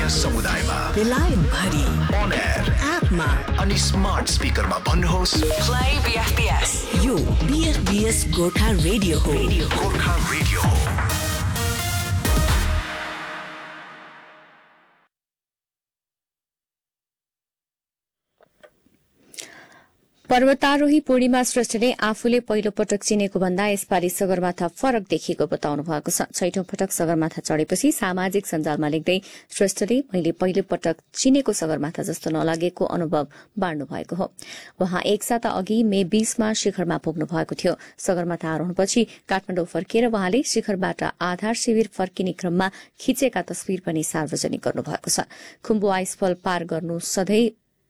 स्थानीय समुदायमा बेलायत भरि on air एपमा अनि स्मार्ट स्पिकरमा भन्नुहोस् Play BFBS. यो BFBS गोर्खा रेडियो हो. गोर्खा रेडियो हो। पर्वतारोही पूर्णिमा श्रेष्ठले आफूले पहिलो पटक चिनेको भन्दा यसपालि सगरमाथा फरक देखिएको बताउनु भएको छ। 6औं पटक सगरमाथा चढेपछि सामाजिक सञ्जालमा लेख्दै श्रेष्ठले मैले पहिलो पटक चिनेको सगरमाथा जस्तो नलागेको अनुभव बाँड्नु भएको हो। वहाँ एक साता अघि मे 20मा शिखरमा पुग्नु भएको थियो। सगरमाथा आरोहणपछि काठमाडौँ फर्किएर वहाँले शिखरबाट आधार शिविर फर्किने क्रममा खिचेका तस्विर पनि सार्वजनिक गर्नु भएको छ। खुम्बु आइसफल पार गर्नु सधैँ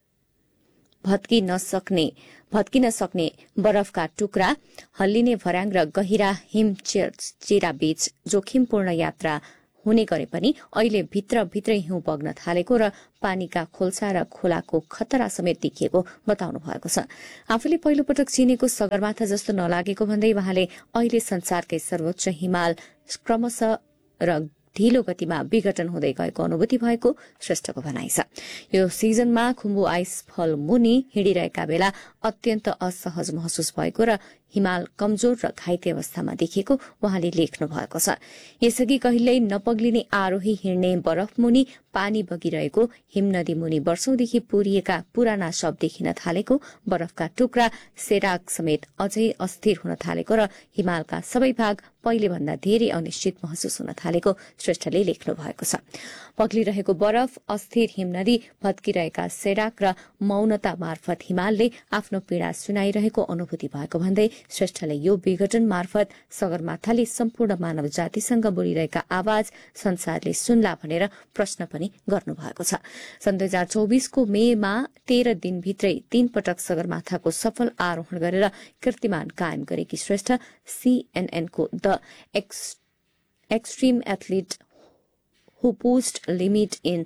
भत्किन सक्ने बरफका टुक्रा, हल्लिने भर्याङ र गहिरा हिम चिरा बीच जोखिमपूर्ण यात्रा हुने गरे पनि अहिले भित्रै हिउँ बग्न थालेको र पानीका खोल्सा र खोलाको खतरा समेत देखिएको बताउनु भएको छ। आफूले पहिलो पटक चिनेको सगरमाथा जस्तो नलागेको भन्दै वहाँले अहिले संसारकै सर्वोच्च हिमाल क्रमशः र ढिलो गतिमा विघटन हुँदै गएको अनुभूति भएको श्रेष्ठको भनाइ छ। यो सिजनमा खुम्बु आइसफल मुनि हिँडिरहेका बेला अत्यन्त असहज महसुस भएको र हिमाल कमजोर र घाइते अवस्थामा देखिएको वहाँले लेख्नु भएको छ। यसअघि कहिल्यै नपग्लिने आरोही हिँड्ने बरफ मुनि पानी बगिरहेको हिमनदी मुनि वर्षौंदेखि पुरिएका पुराना शव देखिन थालेको, बरफका टुक्रा सेराग समेत अझै अस्थिर हुन थालेको र हिमालका सबै भाग पहिले भन्दा धेरै अनिश्चित महसुस हुन थालेको श्रेष्ठले लेख्नु भएको छ। पग्लिरहेको बरफ, अस्थिर हिमनदी, भत्किरहेका सेराक र मौनता मार्फत हिमालले आफ्नो पीड़ा सुनाइरहेको अनुभूति भएको भन्दै श्रेष्ठले यो विघटन मार्फत सगरमाथाले सम्पूर्ण मानव जातिसँग बोलिरहेका आवाज संसारले सुन्ला भनेर प्रश्न पनि गर्नुभएको छ। सन् 2024 को मेमा 13 दिनभित्रै 3 पटक सगरमाथाको सफल आरोहण गरेर कीर्तिमान कायम गरेकी श्रेष्ठ CNN को the extreme athlete who pushed limit in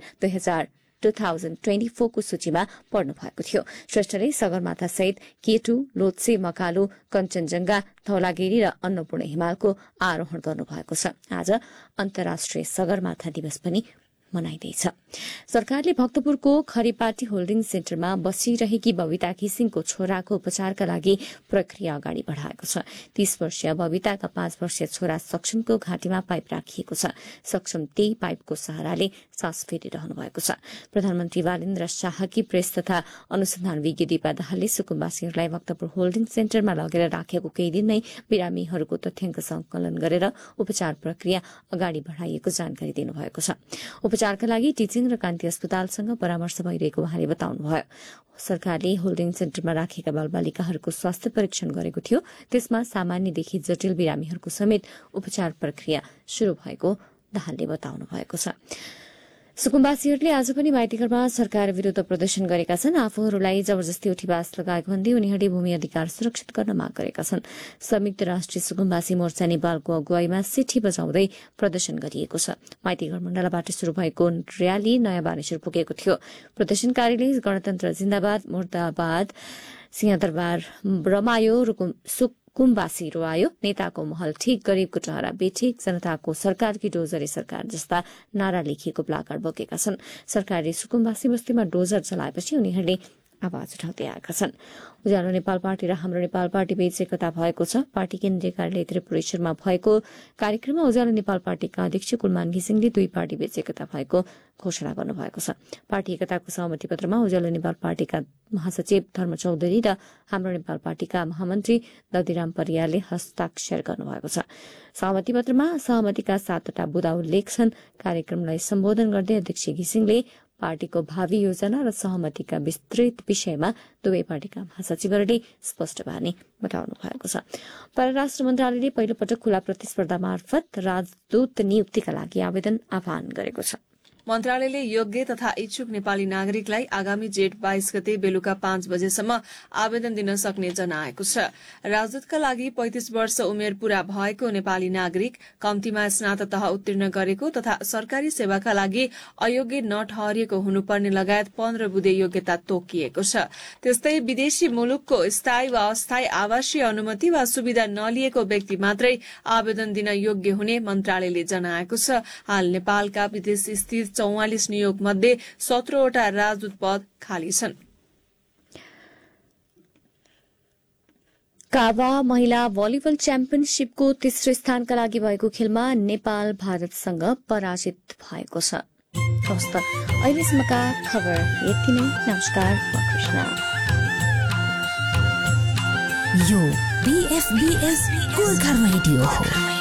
2024 को सूचीमा पर्नु भएको थियो। श्रेष्ठले सगरमाथा सहित केटु, लोत्से, मकालु, कञ्चनजंघा, धौलागिरी र अन्नपूर्ण हिमालको आरोहण गर्नुभएको छ। आज अन्तर्राष्ट्रिय सगरमाथा दिवस पनि मनाइँदैछ। सरकारले भक्तपुरको खरीपाटी होल्डिङ सेन्टरमा बसिरहेकी बबिता घिसिङको छोराको उपचारका लागि प्रक्रिया अगाडि बढ़ाएको छ। 30 वर्षीय बबिताका 5 वर्षीय छोरा सक्षमको घाँटीमा पाइप राखिएको छ। सक्षम त्यही पाइपको सहाराले सास फेरिरहनु भएको छ। प्रधानमन्त्री बालेन्द्र शाहकी प्रेस तथा अनुसन्धान विज्ञ दीपा दाहालले सुकुम्बासीहरूलाई भक्तपुर होल्डिङ सेन्टरमा लगेर राखेको केही दिनमै बिरामीहरूको तथ्याङ्क संकलन गरेर उपचार प्रक्रिया अगाडि बढ़ाइएको जानकारी दिनुभएको छ। उपचारका लागि टिचिङ र कान्ति अस्पतालसँग परामर्श भइरहेको उहाँले बताउनुभयो। सरकारले होल्डिङ सेन्टरमा राखेका बालबालिकाहरूको स्वास्थ्य परीक्षण गरेको थियो। त्यसमा सामान्यदेखि जटिल बिरामीहरूको समेत उपचार प्रक्रिया शुरू भएको दाहालले बताउनु भएको छ। सुकुम्बासीहरूले आज पनि माइतीघरमा सरकार विरूद्ध प्रदर्शन गरेका छन्। आफूहरूलाई जबरजस्ती उठीवास लगाएको भन्दै उनीहरूले भूमि अधिकार सुरक्षित गर्न माग गरेका छन्। संयुक्त राष्ट्रिय सुकुम्बासी मोर्चा नेपालको अगुवाईमा सिठी बजाउँदै प्रदर्शन गरिएको छ। माइतीघर मण्डलाबाट शुरू भएको र्याली नयाँ बानेश्वर पुगेको थियो। प्रदर्शनकारीले गणतन्त्र जिन्दाबाद, मुर्दाबाद, सिंहदरबार रमायो, कुम्बासी रोआयो, नेताको महल ठीक, गरीबको टहरा बेठिक, जनताको सरकार की डोजरे सरकार जस्ता नारा लेखिएको प्लाकार्ड बोकेका छन्। सरकारले सुकुम्बासी बस्तीमा डोजर चलाएपछि उनीहरूले आवाज उठाउँदै आएका छन्। उज्यालो नेपाल पार्टी र हाम्रो नेपाल पार्टी बीच एकता भएको छ। पार्टी केन्द्रीय कार्यालय त्रिपुरेश्वरमा भएको कार्यक्रममा उज्यालो नेपाल पार्टीका अध्यक्ष कुलमान घिसिङले दुई पार्टी बीच एकता भएको घोषणा गर्नुभएको छ। पार्टी एकताको सहमति पत्रमा उज्यालो नेपाल पार्टीका महासचिव धर्म चौधरी र हाम्रो नेपाल पार्टीका महामन्त्री दधिराम परियारले हस्ताक्षर गर्नुभएको छ। सहमति पत्रमा सहमतिका 7वटा बुँदा उल्लेख छन्। कार्यक्रमलाई सम्बोधन गर्दै अध्यक्ष घिसिङले पार्टीको भावी योजना र सहमतिका विस्तृत विषयमा दुवै पार्टीका महासचिवहरूले स्पष्ट बानी बताउनु भएको छ। परराष्ट्र मन्त्रालयले पहिलो पटक खुला प्रतिस्पर्धा मार्फत राजदूत नियुक्तिका लागि आवेदन आह्वान गरेको छ। मन्त्रालयले योग्य तथा इच्छुक नेपाली नागरिकलाई आगामी जेठ 22 गते बेलुका 5 बजेसम्म आवेदन दिन सक्ने जनाएको छ। राजदूतका लागि 35 वर्ष उमेर पूरा भएको नेपाली नागरिक, कम्तीमा स्नातक उत्तीर्ण गरेको तथा सरकारी सेवाका लागि अयोग्य नठहरिएको हुनुपर्ने लगायत 15 बुँदे योग्यता तोकिएको छ। त्यस्तै विदेशी मुलुकको स्थायी वा अस्थायी आवासीय अनुमति वा सुविधा नलिएको व्यक्ति मात्रै आवेदन दिन योग्य हुने मन्त्रालयले जनाएको छ। हाल नेपालका विदेश स्थित 44 नियोग मध्ये 17वटा राजदूत पद खाली छन्। काबा महिला भलिबल च्याम्पियनशीपको तेस्रो स्थानका लागि भएको खेलमा नेपाल भारतसँग पराजित भएको छ। हस्त अहिलेसम्मका खबर यति नै। नमस्कार, म कृष्ण। यो BFBS गोर्खा रेडियो हो।